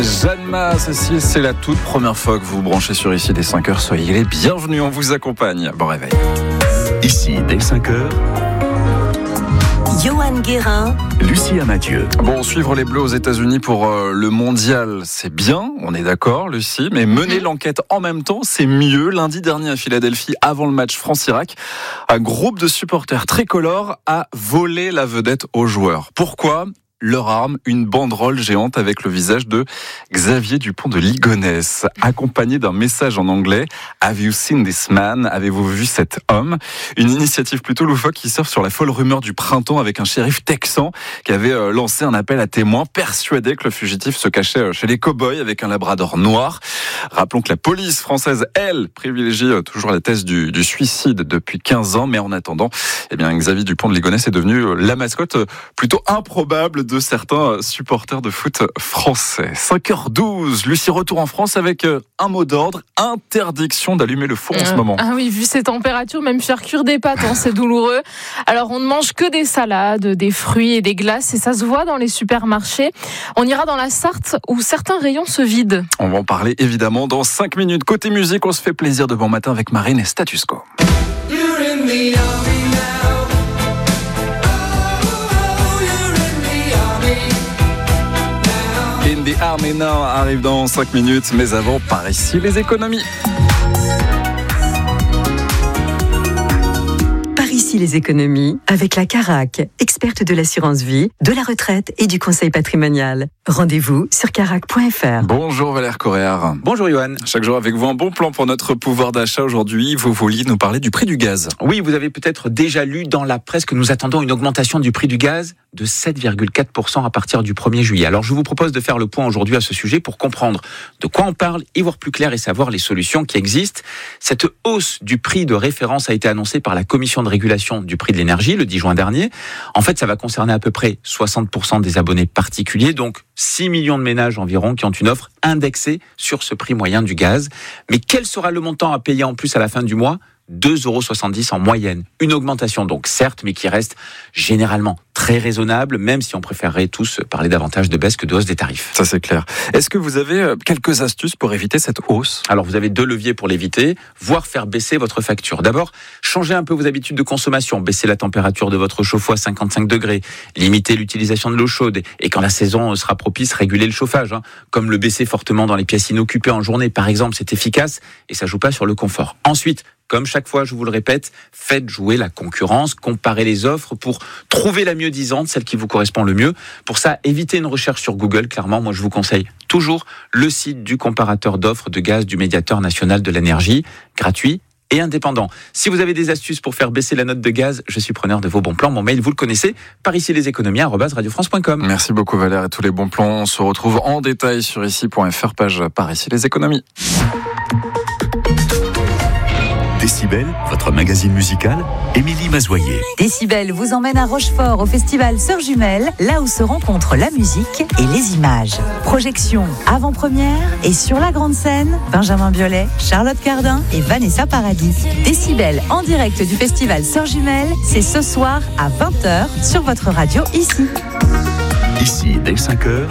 Jeanne Ma, Cécile, c'est la toute première fois que vous vous branchez sur Ici dès 5h. Soyez les bienvenus, on vous accompagne. Bon réveil. Ici dès 5h. Johan Guérin, Lucie Amadieu. Bon, suivre les Bleus aux États-Unis pour le mondial, c'est bien, on est d'accord, Lucie, mais mener l'enquête en même temps, c'est mieux. Lundi dernier à Philadelphie, avant le match France-Irak, un groupe de supporters tricolores a volé la vedette aux joueurs. Pourquoi ? Leur arme, une banderole géante avec le visage de Xavier Dupont de Ligonnès, accompagné d'un message en anglais. Have you seen this man? Avez-vous vu cet homme? Une initiative plutôt loufoque qui surfe sur la folle rumeur du printemps avec un shérif texan qui avait lancé un appel à témoins, persuadé que le fugitif se cachait chez les cow-boys avec un labrador noir. Rappelons que la police française, elle, privilégie toujours la thèse du suicide depuis 15 ans, mais en attendant, Xavier Dupont de Ligonnès est devenu la mascotte plutôt improbable de certains supporters de foot français. 5h12, Lucie, retour en France avec un mot d'ordre, interdiction d'allumer le four en ce moment. Ah oui, vu ces températures, même faire cuire des pâtes, c'est douloureux. Alors on ne mange que des salades, des fruits et des glaces, et ça se voit dans les supermarchés. On ira dans la Sarthe où certains rayons se vident. On va en parler évidemment dans 5 minutes. Côté musique, on se fait plaisir de bon matin avec Marine et Status Quo. In the Army Now arrive dans 5 minutes, mais avant, par ici, les économies. Ici les économies avec la Carac, experte de l'assurance vie, de la retraite et du conseil patrimonial. Rendez-vous sur carac.fr. Bonjour Valère Coréard. Bonjour Johan. Chaque jour avec vous, un bon plan pour notre pouvoir d'achat. Aujourd'hui, vous vouliez nous parler du prix du gaz. Oui, vous avez peut-être déjà lu dans la presse que nous attendons une augmentation du prix du gaz de 7,4% à partir du 1er juillet. Alors je vous propose de faire le point aujourd'hui à ce sujet pour comprendre de quoi on parle, y voir plus clair et savoir les solutions qui existent. Cette hausse du prix de référence a été annoncée par la Commission de régulation du prix de l'énergie le 10 juin dernier. En fait, ça va concerner à peu près 60% des abonnés particuliers, donc 6 millions de ménages environ qui ont une offre indexée sur ce prix moyen du gaz. Mais quel sera le montant à payer en plus à la fin du mois ? 2,70 € en moyenne. Une augmentation donc certes, mais qui reste généralement très raisonnable, même si on préférerait tous parler davantage de baisse que de hausse des tarifs. Ça c'est clair. Est-ce que vous avez quelques astuces pour éviter cette hausse ? Alors vous avez 2 leviers pour l'éviter, voire faire baisser votre facture. D'abord, changez un peu vos habitudes de consommation, baissez la température de votre chauffe-eau à 55 degrés, limitez l'utilisation de l'eau chaude et quand la saison sera propice, régulez le chauffage, comme le baisser fortement dans les pièces inoccupées en journée par exemple, c'est efficace et ça joue pas sur le confort. Ensuite, comme chaque fois, je vous le répète, faites jouer la concurrence, comparez les offres pour trouver la mieux disante, celle qui vous correspond le mieux. Pour ça, évitez une recherche sur Google. Clairement, moi, je vous conseille toujours le site du comparateur d'offres de gaz du Médiateur national de l'énergie, gratuit et indépendant. Si vous avez des astuces pour faire baisser la note de gaz, je suis preneur de vos bons plans. Mon mail, vous le connaissez, par ici les économies @radiofrance.com. Merci beaucoup Valère et tous les bons plans. On se retrouve en détail sur ici.fr, page par ici les économies. Décibel, votre magazine musical, Émilie Mazoyer. Décibel vous emmène à Rochefort au festival Sœurs Jumelles, là où se rencontrent la musique et les images. Projection avant-première et sur la grande scène, Benjamin Biolay, Charlotte Cardin et Vanessa Paradis. Décibel en direct du festival Sœurs Jumelles, c'est ce soir à 20h sur votre radio ici. Ici dès 5h.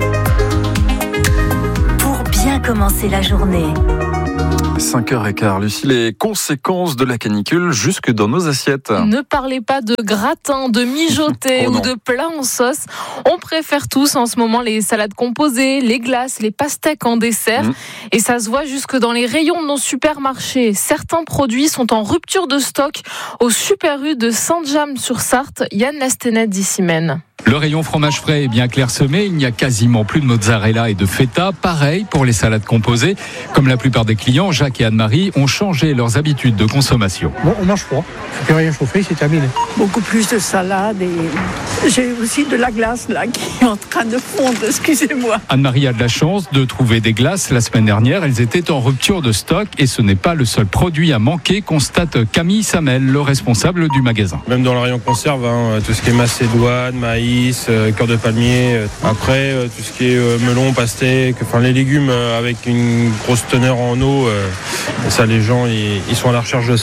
Pour bien commencer la journée. 5h15, Lucie, les conséquences de la canicule jusque dans nos assiettes. Ne parlez pas de gratin, de mijoté ou de plats en sauce. On préfère tous en ce moment les salades composées, les glaces, les pastèques en dessert. Et ça se voit jusque dans les rayons de nos supermarchés. Certains produits sont en rupture de stock au Super U de Saint-James-sur-Sarthe. Yann Lastenette d'Ici Même. Le rayon fromage frais est bien clairsemé, il n'y a quasiment plus de mozzarella et de feta. Pareil pour les salades composées. Comme la plupart des clients, Jacques et Anne-Marie ont changé leurs habitudes de consommation. Bon, on mange froid, il ne faut plus rien chauffer, c'est terminé. Beaucoup plus de salade et j'ai aussi de la glace là qui est en train de fondre, excusez-moi. Anne-Marie a de la chance de trouver des glaces. La semaine dernière, elles étaient en rupture de stock et ce n'est pas le seul produit à manquer, constate Camille Samel, le responsable du magasin. Même dans le rayon conserve, tout ce qui est macédoine, maïs, cœur de palmier. Après, tout ce qui est melon, pastèque, les légumes avec une grosse teneur en eau, ça les gens ils sont à la recherche de ça.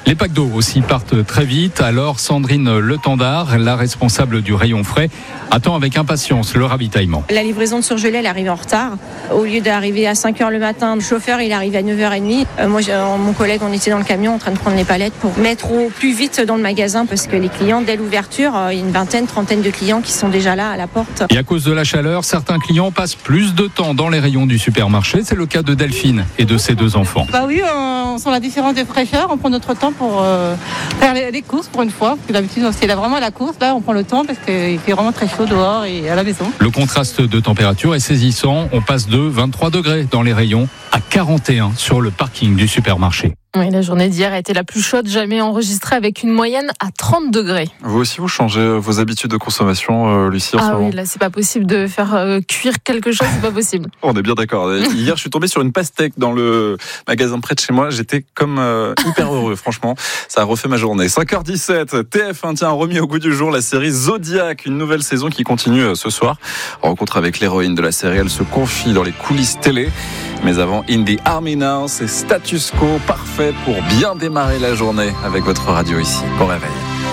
Les packs d'eau aussi partent très vite. Alors Sandrine Le Tendard, la responsable du rayon frais, attend avec impatience le ravitaillement. La livraison de surgelés, elle arrive en retard. Au lieu d'arriver à 5h le matin, le chauffeur, il arrive à 9h30. Moi, mon collègue, on était dans le camion en train de prendre les palettes pour mettre au plus vite dans le magasin parce que les clients, dès l'ouverture, il y a une vingtaine, trentaine de clients qui sont déjà là à la porte. Et à cause de la chaleur, certains clients passent plus de temps dans les rayons du supermarché. C'est le cas de Delphine et de ses 2 enfants. Oui, on sent la différence de fraîcheur. On prend notre temps pour faire les courses pour une fois. Parce que d'habitude, c'est là vraiment la course. Là, on prend le temps parce qu'il fait vraiment très chaud dehors et à la maison. Le contraste de température est saisissant. On passe de 23 degrés dans les rayons à 41 sur le parking du supermarché. Oui, la journée d'hier a été la plus chaude jamais enregistrée avec une moyenne à 30 degrés. Vous aussi, vous changez vos habitudes de consommation, Lucie, en ce moment. Oui, là, c'est pas possible de faire cuire quelque chose, c'est pas possible. On est bien d'accord. Hier, je suis tombé sur une pastèque dans le magasin près de chez moi. J'étais comme hyper heureux, franchement. Ça a refait ma journée. 5h17, TF1 tient remis au goût du jour la série Zodiac, une nouvelle saison qui continue ce soir. Rencontre avec l'héroïne de la série, elle se confie dans les coulisses télé. Mais avant, In the Army Now, c'est status quo parfait pour bien démarrer la journée avec votre radio ici. Bon réveil.